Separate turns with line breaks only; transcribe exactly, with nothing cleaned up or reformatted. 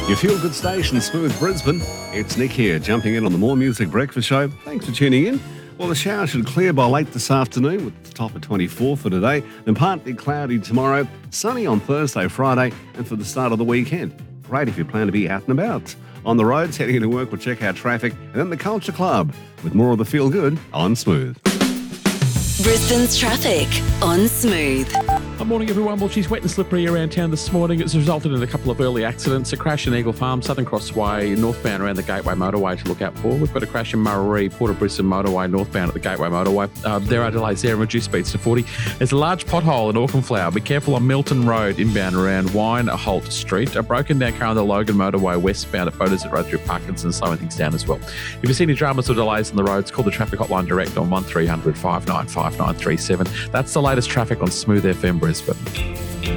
Your feel-good station, Smooth Brisbane. It's Nick here, jumping in on the More Music Breakfast Show. Thanks for tuning in. Well, the shower should clear by late this afternoon with the top of twenty-four for today, then partly cloudy tomorrow, sunny on Thursday, Friday, and for the start of the weekend. Great if you plan to be out and about. On the roads, heading into work, we'll check out traffic, and then the Culture Club with more of the feel-good on Smooth.
Brisbane's traffic on Smooth.
Good morning, everyone. Well, she's wet and slippery around town this morning. It's resulted in a couple of early accidents. A crash in Eagle Farm, Southern Cross Way, northbound around the Gateway Motorway to look out for. We've got a crash in Murray, Port of Brisbane Motorway, northbound at the Gateway Motorway. Uh, there are delays there and reduced speeds to forty. There's a large pothole in Auchenflower. Be careful on Milton Road, inbound around Wine Holt Street. A broken down car on the Logan Motorway, westbound at Photos at Road through Parkinson, slowing things down as well. If you see any dramas or delays on the roads, call the traffic hotline direct on one three hundred five nine five nine three seven. That's the latest traffic on Smooth F M Brisbane.